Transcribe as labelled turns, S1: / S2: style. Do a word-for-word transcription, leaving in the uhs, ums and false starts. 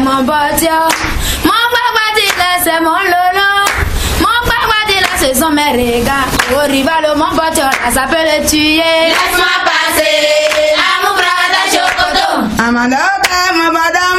S1: mon bâtiment. Mon papa dit là, c'est mon lolo. Mon papa dit là, ce sont mes regards. Au rival, mon bâtiment, là, ça peut le tuer. Laisse-moi passer, à mon bras, chocoto.
S2: Amanda, mon madame.